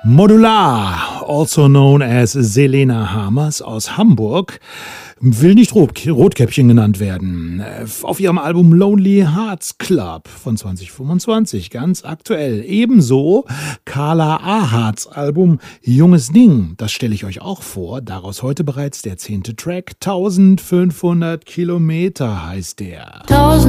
Modular, also known as Selena Hamers aus Hamburg, will nicht Rotkäppchen genannt werden. Auf ihrem Album Lonely Hearts Club von 2025, ganz aktuell. Ebenso Carla Ahards Album Junges Ding, das stelle ich euch auch vor. Daraus heute bereits der 10. Track, 1500 Kilometer heißt der. 1500